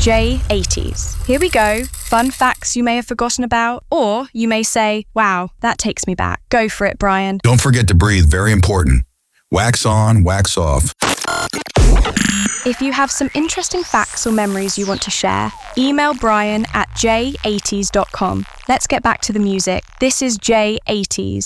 J80s. Here we go. Fun facts you may have forgotten about, or you may say, wow, that takes me back. Go for it, Brian. Don't forget to breathe, very important. Wax on, wax off. If you have some interesting facts or memories you want to share, email Brian at j80s.com. Let's get back to the music. This is J80s.